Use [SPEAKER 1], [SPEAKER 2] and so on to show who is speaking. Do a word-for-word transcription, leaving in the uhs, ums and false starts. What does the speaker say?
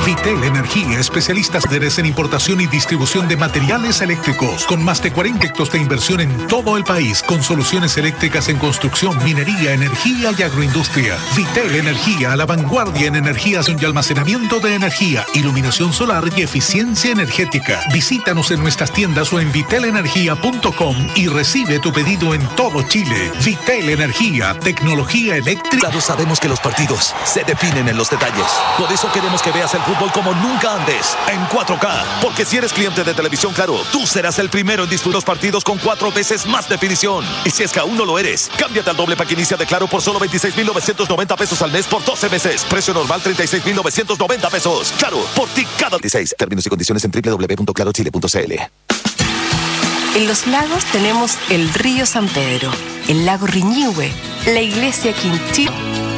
[SPEAKER 1] Vitel Energía, especialistas líderes en importación y distribución de materiales eléctricos, con más de cuarenta proyectos de inversión en todo el país, con soluciones eléctricas en construcción, minería, energía y agroindustria. Vitel Energía, a la vanguardia en energías y almacenamiento de energía, iluminación solar y eficiencia energética. Visítanos en nuestras tiendas o en vitel energía punto com y recibe tu pedido en todo Chile. Vitel Energía, tecnología eléctrica.
[SPEAKER 2] Claro, sabemos que los partidos se definen en los detalles. Por eso queremos que veas el fútbol como nunca antes, en cuatro K. Porque si eres cliente de Televisión Claro, tú serás el primero en disfrutar los partidos con cuatro veces más definición. Y si es que aún no lo eres, cámbiate al doble pack inicia de Claro por solo veintiséis mil novecientos noventa pesos al mes por doce meses. Precio normal treinta y seis mil novecientos noventa pesos. Claro, por ti cada veintiséis. Términos y condiciones en doble u doble u doble u punto claro chile punto c l.
[SPEAKER 3] En Los Lagos tenemos el río San Pedro, el lago Riñihue, la iglesia Quinchí.